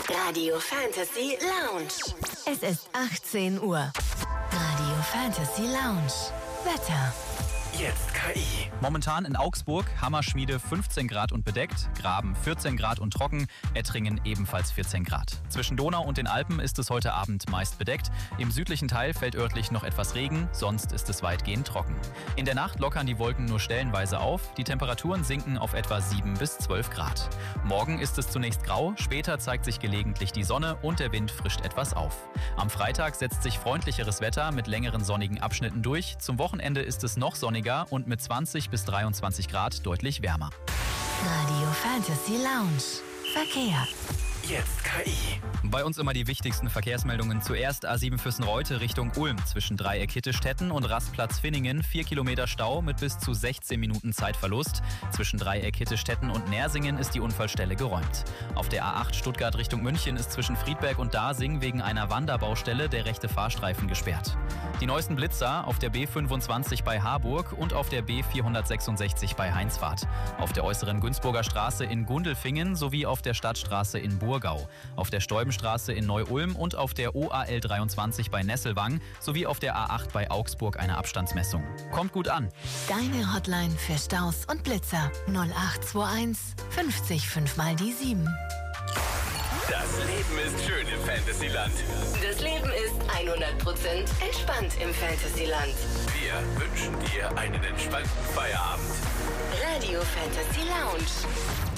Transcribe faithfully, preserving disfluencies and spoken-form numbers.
Radio Fantasy Lounge. Es ist achtzehn Uhr. Radio Fantasy Lounge. Wetter. Jetzt K I. Momentan in Augsburg, Hammerschmiede fünfzehn Grad und bedeckt, Graben vierzehn Grad und trocken, Ettringen ebenfalls vierzehn Grad. Zwischen Donau und den Alpen ist es heute Abend meist bedeckt. Im südlichen Teil fällt örtlich noch etwas Regen, sonst ist es weitgehend trocken. In der Nacht lockern die Wolken nur stellenweise auf, die Temperaturen sinken auf etwa sieben bis zwölf Grad. Morgen ist es zunächst grau, später zeigt sich gelegentlich die Sonne und der Wind frischt etwas auf. Am Freitag setzt sich freundlicheres Wetter mit längeren sonnigen Abschnitten durch. Zum Wochenende ist es noch sonniger und mit zwanzig bis dreiundzwanzig Grad deutlich wärmer. Radio Fantasy Lounge. Verkehr. Jetzt K I. Bei uns immer die wichtigsten Verkehrsmeldungen. Zuerst A sieben Füssen-Reute Richtung Ulm zwischen Dreieck Hittestetten und Rastplatz Finningen. vier Kilometer Stau mit bis zu sechzehn Minuten Zeitverlust. Zwischen Dreieck Hittestetten und Nersingen ist die Unfallstelle geräumt. Auf der A acht Stuttgart Richtung München ist zwischen Friedberg und Dasing wegen einer Wanderbaustelle der rechte Fahrstreifen gesperrt. Die neuesten Blitzer auf der B fünfundzwanzig bei Harburg und auf der B vierhundertsechsundsechzig bei Heinzfahrt. Auf der äußeren Günzburger Straße in Gundelfingen sowie auf der Stadtstraße in Burgau. Auf der Stäubenstraße in Neu-Ulm und auf der O A L dreiundzwanzig bei Nesselwang sowie auf der A acht bei Augsburg eine Abstandsmessung. Kommt gut an. Deine Hotline für Staus und Blitzer null acht zwei eins fünfzig fünf mal die sieben. Das Leben ist schön im Fantasyland. Das Leben ist hundert Prozent entspannt im Fantasyland. Wir wünschen dir einen entspannten Feierabend. Radio Fantasy Lounge.